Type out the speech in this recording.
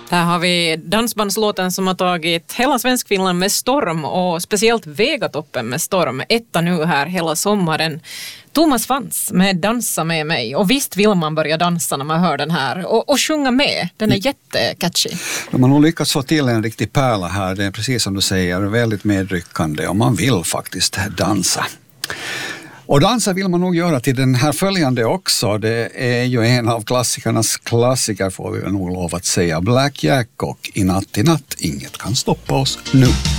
Där har vi dansbandslåten som har tagit hela Svenskfinland med storm och speciellt Vegatoppen med storm. Etta nu här hela sommaren. Thomas Fantz med Dansa med mig. Och visst vill man börja dansa när man hör den här. Och sjunga med. Den är jättecatchy. Man har nog lyckats få till en riktig pärla här. Det är precis som du säger, väldigt medryckande. Och man vill faktiskt dansa. Och dansa vill man nog göra till den här följande också. Det är ju en av klassikernas klassiker, får vi nog lov att säga. Black Jack och I natt, inget kan stoppa oss nu.